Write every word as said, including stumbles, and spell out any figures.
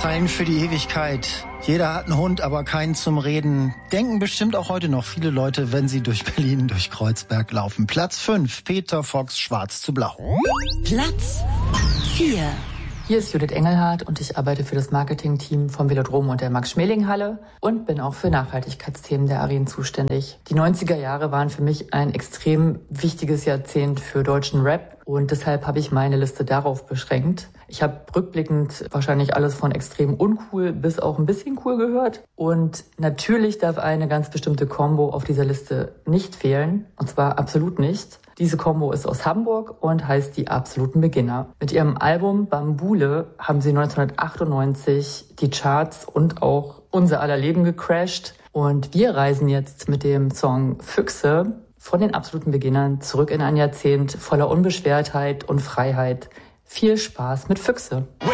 Zeilen für die Ewigkeit. Jeder hat einen Hund, aber keinen zum Reden. Denken bestimmt auch heute noch viele Leute, wenn sie durch Berlin, durch Kreuzberg laufen. Platz fünf, Peter Fox, Schwarz zu Blau. Platz vier. Hier ist Judith Engelhardt und ich arbeite für das Marketing-Team vom Velodrom und der Max-Schmeling-Halle und bin auch für Nachhaltigkeitsthemen der Arenen zuständig. Die neunziger Jahre waren für mich ein extrem wichtiges Jahrzehnt für deutschen Rap und deshalb habe ich meine Liste darauf beschränkt. Ich habe rückblickend wahrscheinlich alles von extrem uncool bis auch ein bisschen cool gehört. Und natürlich darf eine ganz bestimmte Combo auf dieser Liste nicht fehlen. Und zwar absolut nicht. Diese Combo ist aus Hamburg und heißt die Absoluten Beginner. Mit ihrem Album Bambule haben sie neunzehnhundertachtundneunzig die Charts und auch unser aller Leben gecrashed. Und wir reisen jetzt mit dem Song Füchse von den Absoluten Beginnern zurück in ein Jahrzehnt voller Unbeschwertheit und Freiheit. Viel Spaß mit Füchse.